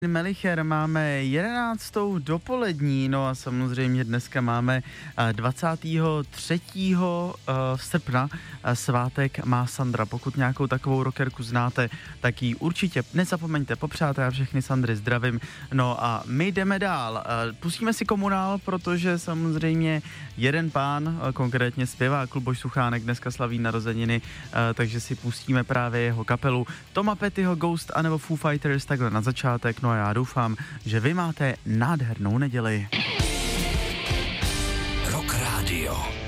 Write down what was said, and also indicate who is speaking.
Speaker 1: Melicher, máme 11. dopolední, no a samozřejmě dneska máme 23. srpna, svátek má Sandra. Pokud nějakou takovou rockerku znáte, tak ji určitě nezapomeňte popřát, já všechny Sandry zdravím. No a my jdeme dál. Pustíme si komunál, protože samozřejmě jeden pán, konkrétně zpěvák Luboš Suchánek, dneska slaví narozeniny, takže si pustíme právě jeho kapelu Toma Pettyho, Ghost anebo Foo Fighters takhle na začátek. No a já doufám, že vy máte nádhernou neděli.
Speaker 2: Rock Radio.